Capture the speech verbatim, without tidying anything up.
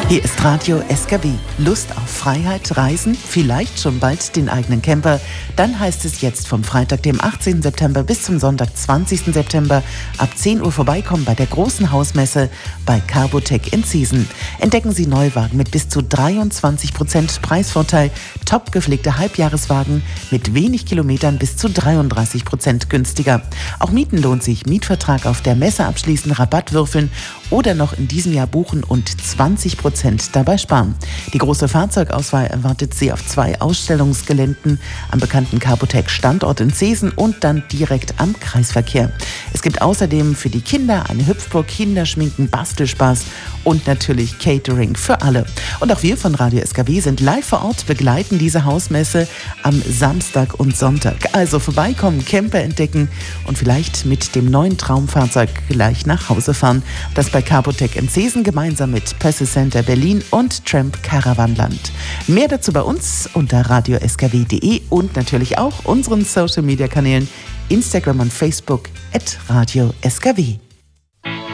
Hier ist Radio S K W. Lust auf Freiheit, Reisen, vielleicht schon bald den eigenen Camper? Dann heißt es jetzt vom Freitag, dem achtzehnten September bis zum Sonntag, zwanzigsten September ab zehn Uhr vorbeikommen bei der großen Hausmesse bei Carbotec in Ziesen. Entdecken Sie Neuwagen mit bis zu dreiundzwanzig Prozent Preisvorteil, top gepflegte Halbjahreswagen mit wenig Kilometern bis zu dreiunddreißig Prozent günstiger. Auch Mieten lohnt sich. Mietvertrag auf der Messe abschließen, Rabatt würfeln oder noch in diesem Jahr buchen und zwanzig Prozent dabei sparen. Die große Fahrzeugauswahl erwartet Sie auf zwei Ausstellungsgeländen am bekannten Carbotec-Standort in Zeesen und dann direkt am Kreisverkehr. Es gibt außerdem für die Kinder eine Hüpfburg, Kinderschminken, Bastelspaß und natürlich Catering für alle. Und auch wir von Radio S K W sind live vor Ort, begleiten diese Hausmesse am Samstag und Sonntag. Also vorbeikommen, Camper entdecken und vielleicht mit dem neuen Traumfahrzeug gleich nach Hause fahren. Das bei Carbotec in Zeesen gemeinsam mit Presse Center Berlin und Tramp Caravanland. Mehr dazu bei uns unter radio s k w punkt d e und natürlich auch unseren Social Media Kanälen Instagram und Facebook at Radio S K W.